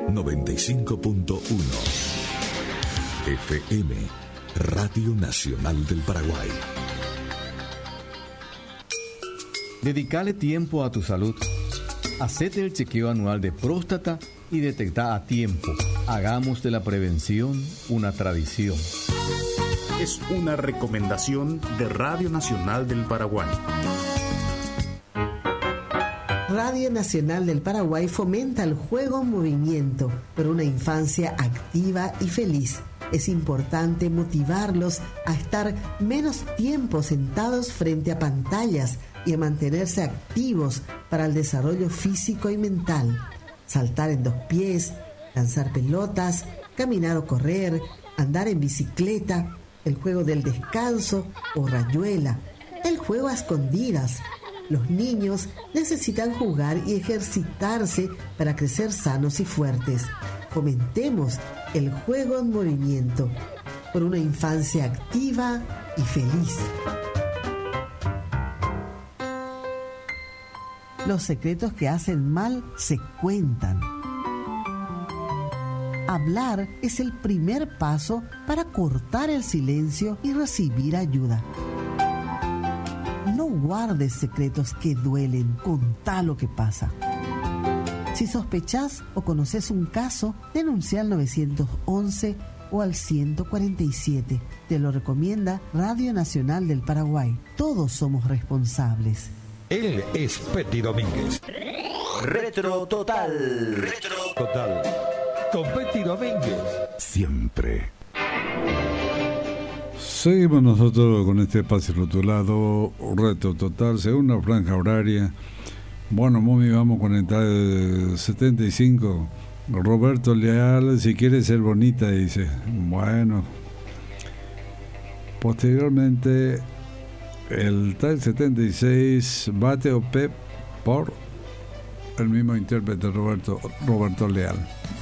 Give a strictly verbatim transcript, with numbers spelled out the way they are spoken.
noventa y cinco punto uno. F M, Radio Nacional del Paraguay. Dedicale tiempo a tu salud. Hacete el chequeo anual de próstata y detecta a tiempo. Hagamos de la prevención una tradición. Es una recomendación de Radio Nacional del Paraguay. Radio Nacional del Paraguay fomenta el juego en movimiento por una infancia activa y feliz. Es importante motivarlos a estar menos tiempo sentados frente a pantallas y a mantenerse activos para el desarrollo físico y mental. Saltar en dos pies, lanzar pelotas, caminar o correr, andar en bicicleta, el juego del descanso o rayuela, el juego a escondidas. Los niños necesitan jugar y ejercitarse para crecer sanos y fuertes. Fomentemos el juego en movimiento por una infancia activa y feliz. Los secretos que hacen mal se cuentan. Hablar es el primer paso para cortar el silencio y recibir ayuda. No guardes secretos que duelen, contá lo que pasa. Si sospechás o conoces un caso, denuncia al nueve once o al ciento cuarenta y siete. Te lo recomienda Radio Nacional del Paraguay. Todos somos responsables. Él es Petty Domínguez. Retro Total. Retro Total. Con Petty Domínguez. Siempre. Seguimos nosotros con este espacio rotulado Retro Total, según la franja horaria. Bueno, Mumi, vamos con el setenta y cinco. Roberto Leal, si quiere ser bonita, dice. Bueno. Posteriormente, el tal setenta y seis, Bate o Pep por el mismo intérprete Roberto, Roberto Leal.